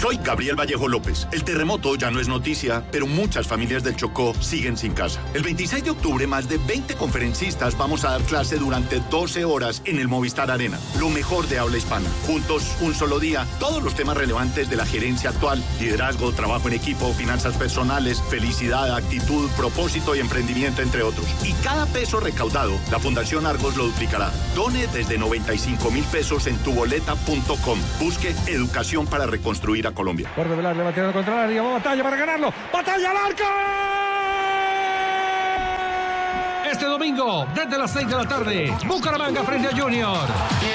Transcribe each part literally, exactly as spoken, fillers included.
Soy Gabriel Vallejo López. El terremoto ya no es noticia, pero muchas familias del Chocó siguen sin casa. El veintiséis de octubre, más de veinte conferencistas vamos a dar clase durante doce horas en el Movistar Arena. Lo mejor de habla hispana. Juntos, un solo día, todos los temas relevantes de la gerencia actual: liderazgo, trabajo en equipo, finanzas personales, felicidad, actitud, propósito y emprendimiento, entre otros. Y cada peso recaudado, la Fundación Argos lo duplicará. Done desde noventa y cinco mil pesos en tuboleta punto com. Busque educación para reconstruir a Colombia. Por Velar le va a tirar contra el área, va batalla para ganarlo. ¡Batalla al arco! Este domingo, desde las seis de la tarde, Bucaramanga frente a Junior.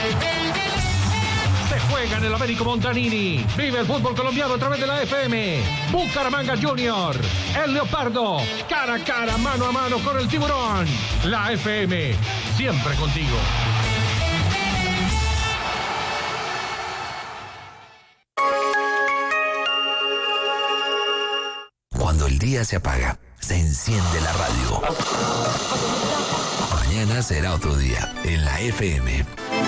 Se juega en el Américo Montanini. Vive el fútbol colombiano a través de la F M. Bucaramanga Junior. El Leopardo. Cara a cara, mano a mano con el Tiburón. La F M. Siempre contigo. Cuando el día se apaga, se enciende la radio. Mañana será otro día en la F M.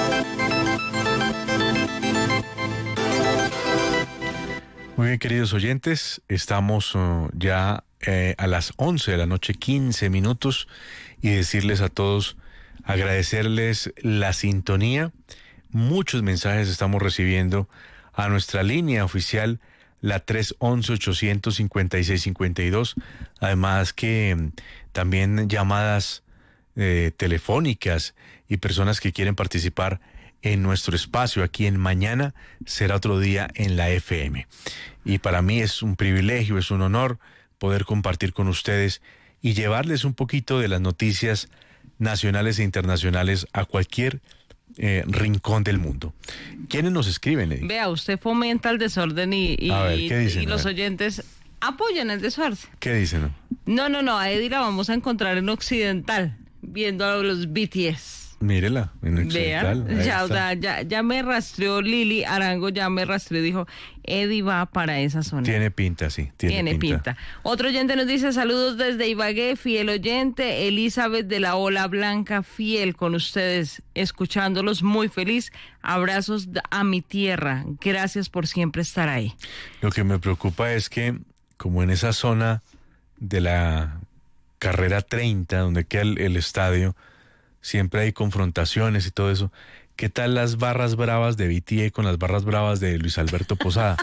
Muy bien, queridos oyentes, estamos uh, ya eh, a las once de la noche, quince minutos, y decirles a todos, agradecerles la sintonía. Muchos mensajes estamos recibiendo a nuestra línea oficial, la tres once, ochocientos cincuenta y seis cincuenta y dos, además que mm, también llamadas eh, telefónicas y personas que quieren participar en nuestro espacio aquí en Mañana será otro día en la F M. Y para mí es un privilegio, es un honor poder compartir con ustedes y llevarles un poquito de las noticias nacionales e internacionales a cualquier eh, rincón del mundo. ¿Quiénes nos escriben, Eddie? Vea, usted fomenta el desorden y, y, a ver, ¿qué dicen? y los oyentes apoyan el desorden. ¿Qué dicen? No, no, no, a Eddie la vamos a encontrar en Occidental, viendo a los B T S. Mírela, en Occidental. Vean, ya, ya, ya, ya me rastreó Lili Arango, ya me rastreó y dijo, Eddie va para esa zona. Tiene pinta, sí, tiene, tiene pinta. pinta. Otro oyente nos dice, saludos desde Ibagué, fiel oyente, Elizabeth de la Ola Blanca, fiel con ustedes, escuchándolos, muy feliz, abrazos a mi tierra, gracias por siempre estar ahí. Lo que me preocupa es que, como en esa zona de la carrera treinta, donde queda el, el estadio, siempre hay confrontaciones y todo eso. ¿Qué tal las barras bravas de B T A con las barras bravas de Luis Alberto Posada?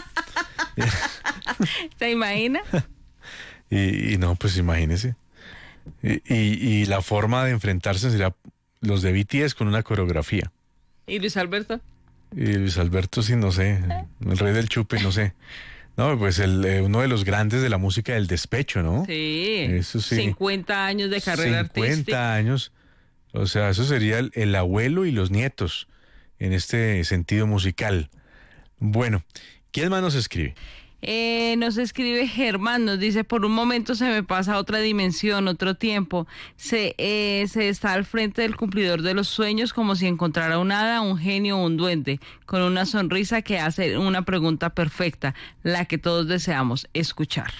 ¿Se imagina? y, y no, pues imagínese. Y, y, y la forma de enfrentarse sería los de B T S con una coreografía. ¿Y Luis Alberto? Y Luis Alberto, sí, no sé. El rey del chupe, no sé. No, pues el, eh, uno de los grandes de la música del despecho, ¿no? Sí. Eso sí. cincuenta años de carrera artística. cincuenta años. O sea, eso sería el, el abuelo y los nietos en este sentido musical. Bueno, ¿quién más nos escribe? Eh, nos escribe Germán, nos dice, por un momento se me pasa otra dimensión, otro tiempo. Se, eh, se está al frente del cumplidor de los sueños como si encontrara un hada, un genio o un duende, con una sonrisa que hace una pregunta perfecta, la que todos deseamos escuchar.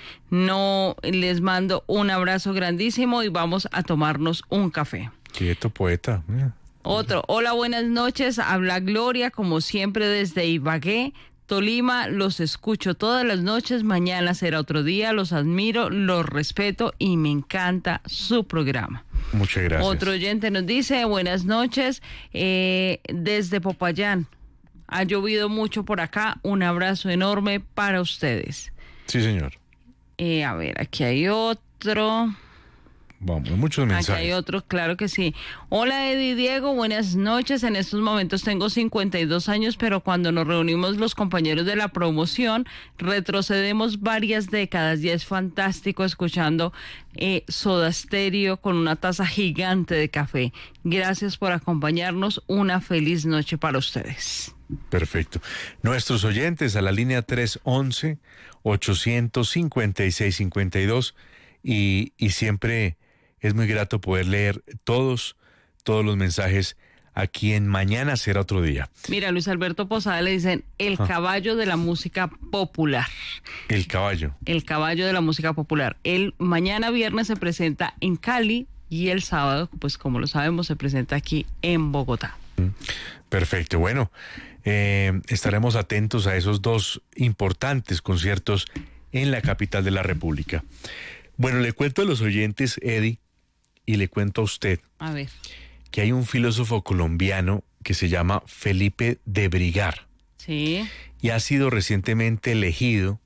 No, les mando un abrazo grandísimo y vamos a tomarnos un café. Quieto, poeta. Mira. Otro, hola, buenas noches, habla Gloria, como siempre desde Ibagué, Tolima, los escucho todas las noches, mañana será otro día, los admiro, los respeto y me encanta su programa. Muchas gracias. Otro oyente nos dice, buenas noches, eh, desde Popayán, ha llovido mucho por acá, un abrazo enorme para ustedes. Sí, señor. Eh, a ver, aquí hay otro... Vamos, muchos mensajes. Aquí hay otro, claro que sí. Hola, Eddie Diego, buenas noches. En estos momentos tengo cincuenta y dos años, pero cuando nos reunimos los compañeros de la promoción, retrocedemos varias décadas y es fantástico escuchando eh, Soda Stereo con una taza gigante de café. Gracias por acompañarnos. Una feliz noche para ustedes. Perfecto. Nuestros oyentes a la línea tres once, ochocientos cincuenta y seis cincuenta y dos y, y siempre... es muy grato poder leer todos, todos los mensajes aquí en Mañana será otro día. Mira, Luis Alberto Posada le dicen el ah. caballo de la música popular. El caballo. El caballo de la música popular. El mañana viernes se presenta en Cali y el sábado, pues como lo sabemos, se presenta aquí en Bogotá. Perfecto. Bueno, eh, estaremos atentos a esos dos importantes conciertos en la capital de la República. Bueno, le cuento a los oyentes, Eddie, y le cuento a usted, a ver, que hay un filósofo colombiano que se llama Felipe de Brigar. Sí. Y ha sido recientemente elegido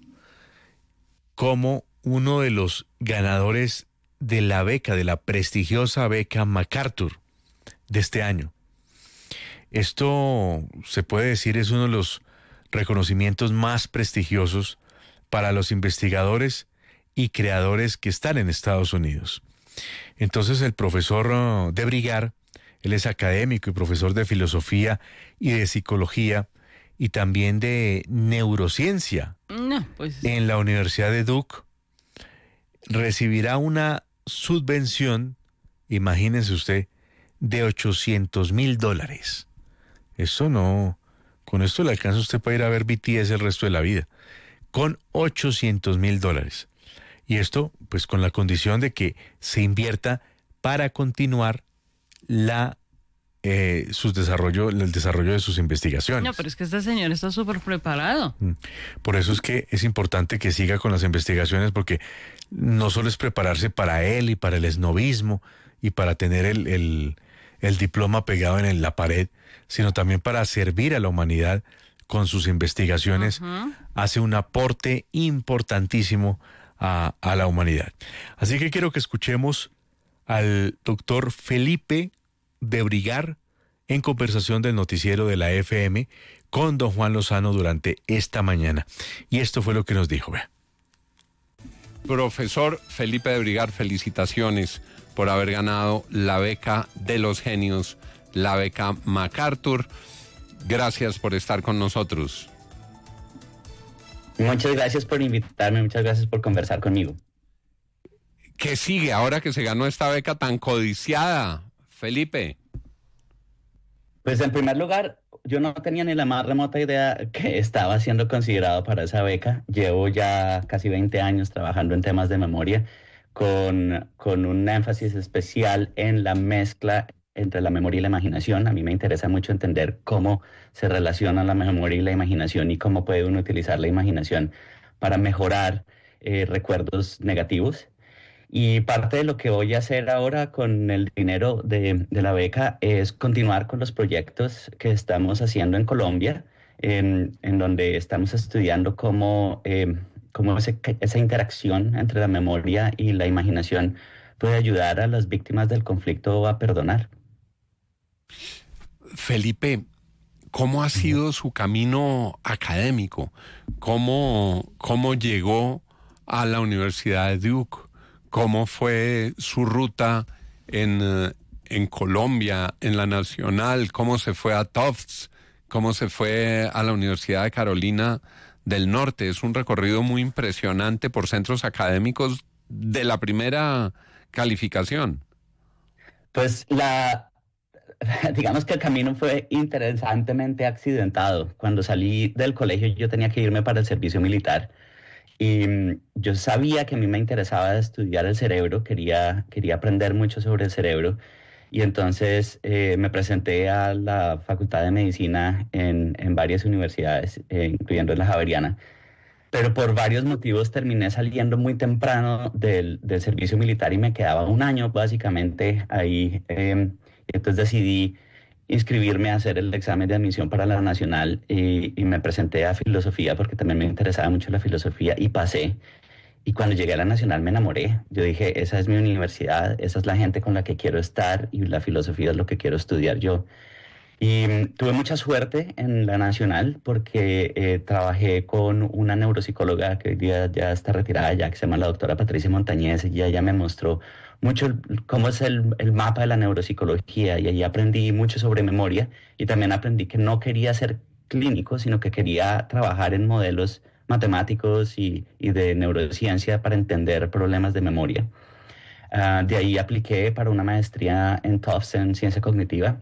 como uno de los ganadores de la beca, de la prestigiosa beca MacArthur de este año. Esto, se puede decir, es uno de los reconocimientos más prestigiosos para los investigadores y creadores que están en Estados Unidos. Entonces, el profesor uh, de Brigar, él es académico y profesor de filosofía y de psicología y también de neurociencia no, pues... en la Universidad de Duke, recibirá una subvención, imagínense usted, de ochocientos mil dólares. Esto no, con esto le alcanza usted para ir a ver B T S el resto de la vida, con ochocientos mil dólares. Y esto, pues con la condición de que se invierta para continuar la eh, sus desarrollo, el desarrollo de sus investigaciones. No, pero es que este señor está súper preparado. Por eso es que es importante que siga con las investigaciones, porque no solo es prepararse para él y para el esnobismo y para tener el, el, el diploma pegado en la pared, sino también para servir a la humanidad con sus investigaciones. Uh-huh. Hace un aporte importantísimo a, a la humanidad. Así que quiero que escuchemos al doctor Felipe de Brigar en conversación del noticiero de la F M con don Juan Lozano durante esta mañana. Y esto fue lo que nos dijo. Vea. Profesor Felipe de Brigar, felicitaciones por haber ganado la beca de los genios, la beca MacArthur. Gracias por estar con nosotros. Muchas gracias por invitarme, muchas gracias por conversar conmigo. ¿Qué sigue ahora que se ganó esta beca tan codiciada, Felipe? Pues en primer lugar, yo no tenía ni la más remota idea que estaba siendo considerado para esa beca. Llevo ya casi veinte años trabajando en temas de memoria con, con un énfasis especial en la mezcla entre la memoria y la imaginación. A mí me interesa mucho entender cómo se relacionan la memoria y la imaginación y cómo puede uno utilizar la imaginación para mejorar eh, recuerdos negativos. Y parte de lo que voy a hacer ahora con el dinero de, de la beca es continuar con los proyectos que estamos haciendo en Colombia, en, en donde estamos estudiando cómo, eh, cómo ese, esa interacción entre la memoria y la imaginación puede ayudar a las víctimas del conflicto a perdonar. Felipe, ¿cómo ha sido su camino académico? ¿Cómo, cómo llegó a la Universidad de Duke? ¿Cómo fue su ruta en, en Colombia, en la Nacional? ¿Cómo se fue a Tufts? ¿Cómo se fue a la Universidad de Carolina del Norte? Es un recorrido muy impresionante por centros académicos de la primera calificación. Pues la, digamos que el camino fue interesantemente accidentado. Cuando salí del colegio yo tenía que irme para el servicio militar. Y yo sabía que a mí me interesaba estudiar el cerebro, quería, quería aprender mucho sobre el cerebro. Y entonces eh, me presenté a la Facultad de Medicina en, en varias universidades, eh, incluyendo la Javeriana. Pero por varios motivos terminé saliendo muy temprano del, del servicio militar y me quedaba un año básicamente ahí. Eh, entonces decidí inscribirme a hacer el examen de admisión para la Nacional y, y me presenté a filosofía porque también me interesaba mucho la filosofía y pasé. Y cuando llegué a la Nacional me enamoré. Yo dije, esa es mi universidad, esa es la gente con la que quiero estar y la filosofía es lo que quiero estudiar yo. Y um, tuve mucha suerte en la Nacional porque eh, trabajé con una neuropsicóloga que hoy día ya está retirada, ya que se llama la doctora Patricia Montañez, y ella me mostró mucho cómo es el, el mapa de la neuropsicología y ahí aprendí mucho sobre memoria y también aprendí que no quería ser clínico, sino que quería trabajar en modelos matemáticos y, y de neurociencia para entender problemas de memoria. Uh, de ahí apliqué para una maestría en Tufts en ciencia cognitiva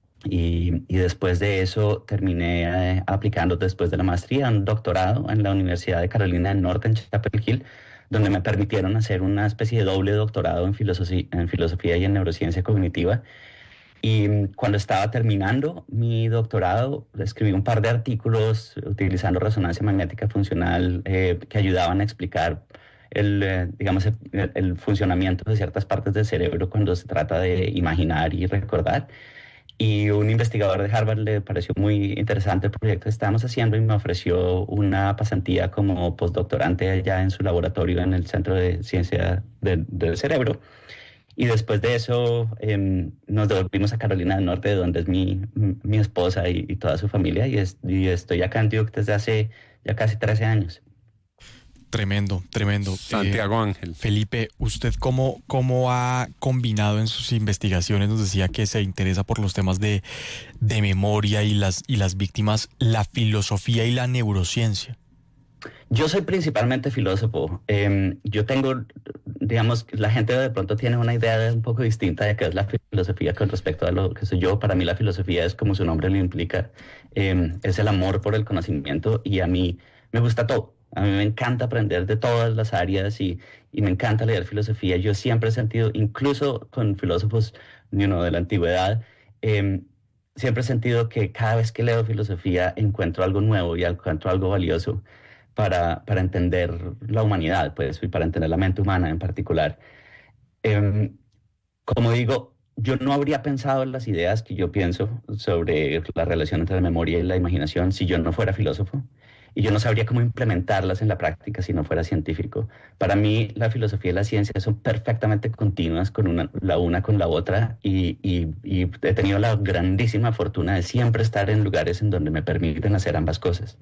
y, y después de eso terminé eh, aplicando después de la maestría un doctorado en la Universidad de Carolina del Norte en Chapel Hill, donde me permitieron hacer una especie de doble doctorado en filosofía, en filosofía y en neurociencia cognitiva. Y cuando estaba terminando mi doctorado, escribí un par de artículos utilizando resonancia magnética funcional eh, que ayudaban a explicar el, eh, digamos, el, el funcionamiento de ciertas partes del cerebro cuando se trata de imaginar y recordar. Y un investigador de Harvard le pareció muy interesante el proyecto que estábamos haciendo y me ofreció una pasantía como postdoctorante allá en su laboratorio en el Centro de Ciencia del, del Cerebro. Y después de eso eh, nos devolvimos a Carolina del Norte, donde es mi, mi esposa y, y toda su familia. Y, es, y estoy acá en Duke desde hace ya casi trece años. Tremendo, tremendo. Santiago eh, Ángel. Felipe, ¿usted cómo, cómo ha combinado en sus investigaciones? Nos decía que se interesa por los temas de, de memoria y las, y las víctimas, la filosofía y la neurociencia. Yo soy principalmente filósofo. Eh, yo tengo, digamos, la gente de pronto tiene una idea un poco distinta de qué es la filosofía con respecto a lo que soy yo. Para mí la filosofía es, como su nombre lo implica, eh, es el amor por el conocimiento, y a mí me gusta todo. A mí me encanta aprender de todas las áreas y, y me encanta leer filosofía. Yo siempre he sentido, incluso con filósofos you know, de la antigüedad, eh, siempre he sentido que cada vez que leo filosofía encuentro algo nuevo y encuentro algo valioso para, para entender la humanidad, pues, y para entender la mente humana en particular. Eh, como digo, yo no habría pensado en las ideas que yo pienso sobre la relación entre la memoria y la imaginación si yo no fuera filósofo. Y yo no sabría cómo implementarlas en la práctica si no fuera científico. Para mí, la filosofía y la ciencia son perfectamente continuas con una, la una con la otra, y, y, y he tenido la grandísima fortuna de siempre estar en lugares en donde me permiten hacer ambas cosas.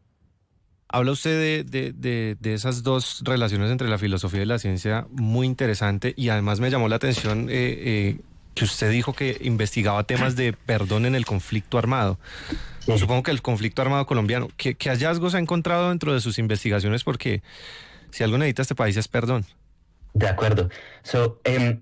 Habla usted de, de, de, de esas dos relaciones entre la filosofía y la ciencia, muy interesante, y además me llamó la atención eh, eh, que usted dijo que investigaba temas de perdón en el conflicto armado. Sí. Supongo que el conflicto armado colombiano. ¿Qué, qué hallazgos ha encontrado dentro de sus investigaciones? Porque si algo necesita este país es perdón. De acuerdo. So, um,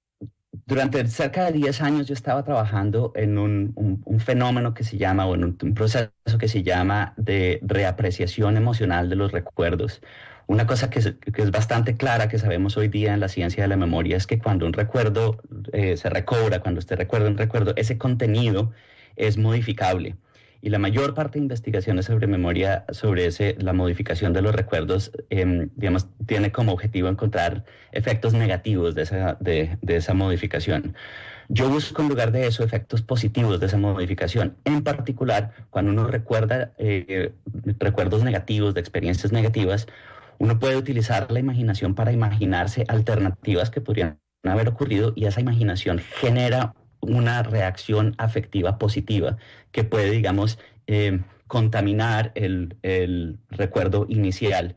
durante cerca de diez años yo estaba trabajando en un, un, un fenómeno que se llama, o en un, un proceso que se llama de reapreciación emocional de los recuerdos. Una cosa que es, que es bastante clara, que sabemos hoy día en la ciencia de la memoria, es que cuando un recuerdo eh, se recobra, cuando usted recuerda un recuerdo, ese contenido es modificable. Y la mayor parte de investigaciones sobre memoria, sobre ese, la modificación de los recuerdos, eh, digamos, tiene como objetivo encontrar efectos negativos de esa, de, de esa modificación. Yo busco en lugar de eso efectos positivos de esa modificación. En particular, cuando uno recuerda eh, recuerdos negativos, de experiencias negativas, uno puede utilizar la imaginación para imaginarse alternativas que podrían haber ocurrido, y esa imaginación genera una reacción afectiva positiva que puede, digamos, eh, contaminar el, el recuerdo inicial.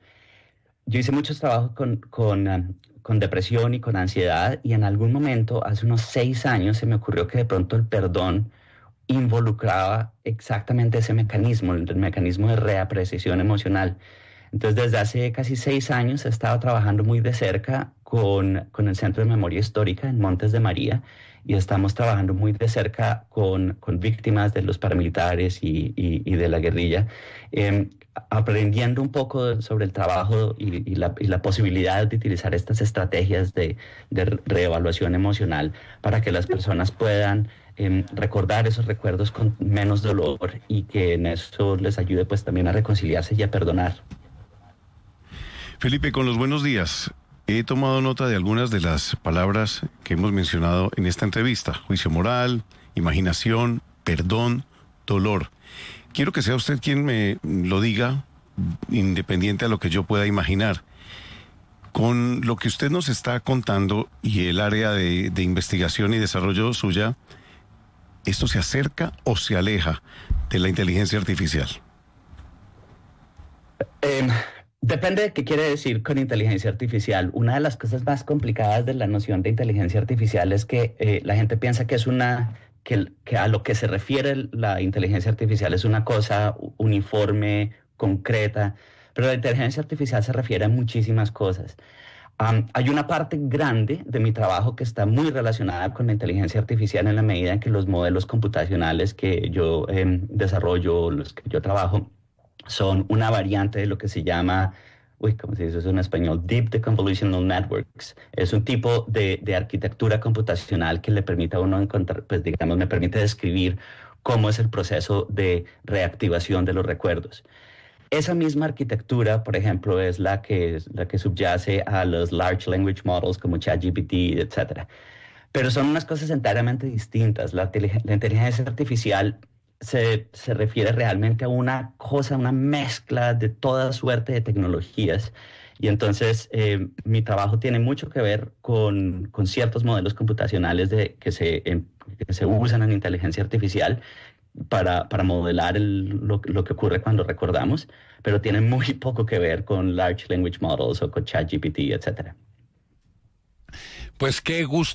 Yo hice muchos trabajos con, con, um, con depresión y con ansiedad, y en algún momento, hace unos seis años, se me ocurrió que de pronto el perdón involucraba exactamente ese mecanismo, el, el mecanismo de reapreciación emocional. Entonces, desde hace casi seis años he estado trabajando muy de cerca con, con el Centro de Memoria Histórica en Montes de María, y estamos trabajando muy de cerca con, con víctimas de los paramilitares y, y, y de la guerrilla, eh, aprendiendo un poco sobre el trabajo y, y, la, y la posibilidad de utilizar estas estrategias de, de reevaluación emocional para que las personas puedan eh, recordar esos recuerdos con menos dolor, y que en eso les ayude pues también a reconciliarse y a perdonar. Felipe, con los buenos días. He tomado nota de algunas de las palabras que hemos mencionado en esta entrevista: juicio moral, imaginación, perdón, dolor. Quiero que sea usted quien me lo diga, independiente a lo que yo pueda imaginar. Con lo que usted nos está contando y el área de, de investigación y desarrollo suya, ¿esto se acerca o se aleja de la inteligencia artificial? Eh... Depende de qué quiere decir con inteligencia artificial. Una de las cosas más complicadas de la noción de inteligencia artificial es que eh, la gente piensa que es una que, que a lo que se refiere la inteligencia artificial es una cosa uniforme, concreta, pero la inteligencia artificial se refiere a muchísimas cosas. Um, hay una parte grande de mi trabajo que está muy relacionada con la inteligencia artificial, en la medida en que los modelos computacionales que yo eh, desarrollo, los que yo trabajo, son una variante de lo que se llama uy, ¿cómo se dice eso en español? Deep Deconvolutional Networks. Es un tipo de, de arquitectura computacional que le permite a uno encontrar, pues digamos, me permite describir cómo es el proceso de reactivación de los recuerdos. Esa misma arquitectura, por ejemplo, es la que, la que subyace a los Large Language Models como ChatGPT, etcétera. Pero son unas cosas enteramente distintas. La, la inteligencia artificial se, se refiere realmente a una cosa, una mezcla de toda suerte de tecnologías. Y entonces eh, mi trabajo tiene mucho que ver con, con ciertos modelos computacionales de, que, se, en, que se usan en inteligencia artificial para, para modelar el, lo, lo que ocurre cuando recordamos, pero tiene muy poco que ver con Large Language Models o con ChatGPT, etcétera. Pues qué gusto